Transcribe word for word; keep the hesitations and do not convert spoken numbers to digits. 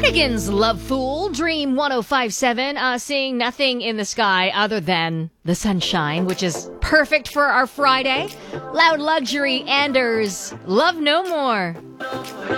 Cardigan's Love Fool, Dream one oh five point seven, uh, seeing nothing in the sky other than the sunshine, which is perfect for our Friday. Loud Luxury, Anders, Love No More.